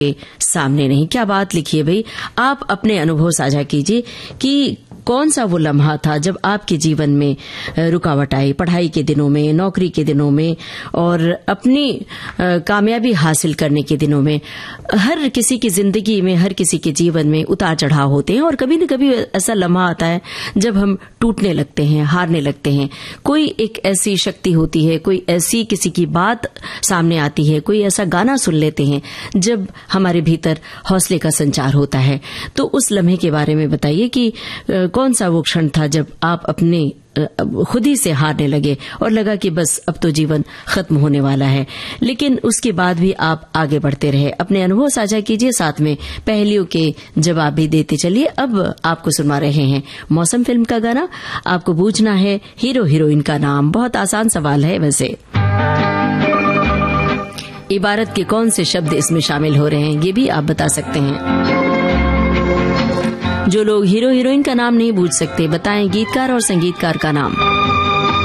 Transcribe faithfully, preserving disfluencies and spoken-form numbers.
सामने नहीं। क्या बात लिखी है भाई, आप अपने अनुभव साझा कीजिए कि कौन सा वो लम्हा था जब आपके जीवन में रुकावट आई, पढ़ाई के दिनों में, नौकरी के दिनों में और अपनी कामयाबी हासिल करने के दिनों में। हर किसी की जिंदगी में, हर किसी के जीवन में उतार चढ़ाव होते हैं और कभी न कभी ऐसा लम्हा आता है जब हम टूटने लगते हैं, हारने लगते हैं। कोई एक ऐसी शक्ति होती है, कोई ऐसी किसी की बात सामने आती है, कोई ऐसा गाना सुन लेते हैं जब हमारे भीतर हौसले का संचार होता है। तो उस लम्हे के बारे में बताइए कि कौन सा वो क्षण था जब आप अपने खुद ही से हारने लगे और लगा कि बस अब तो जीवन खत्म होने वाला है, लेकिन उसके बाद भी आप आगे बढ़ते रहे। अपने अनुभव साझा कीजिए, साथ में पहेलियों के जवाब भी देते चलिए। अब आपको सुना रहे हैं मौसम फिल्म का गाना। आपको पूछना है हीरो हीरोइन का नाम। बहुत आसान सवाल है वैसे। इबारत के कौन से शब्द इसमें शामिल हो रहे हैं ये भी आप बता सकते हैं। जो लोग हीरो हीरोइन का नाम नहीं पूछ सकते, बताएं गीतकार और संगीतकार का नाम।